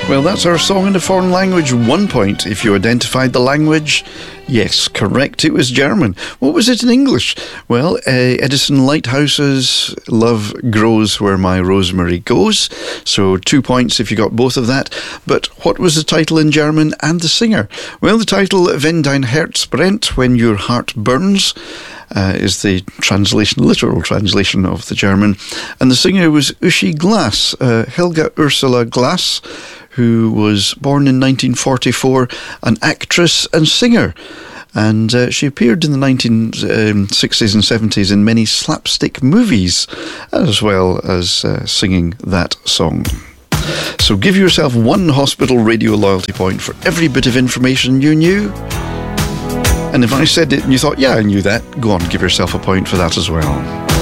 Well, that's our song in a foreign language. 1 point if you identified the language. Yes, correct. It was German. What was it in English? Well, Edison Lighthouse's Love Grows Where My Rosemary Goes. So 2 points if you got both of that. But what was the title in German and the singer? Well, the title, Wenn dein Herz brennt, When Your Heart Burns, is the translation, literal translation of the German. And the singer was Uschi Glas, Helga Ursula Glas, who was born in 1944, an actress and singer. And she appeared in the 1960s and 70s in many slapstick movies, as well as singing that song. So give yourself 1 hospital radio loyalty point for every bit of information you knew. And if I said it and you thought, yeah, I knew that, go on, give yourself a point for that as well.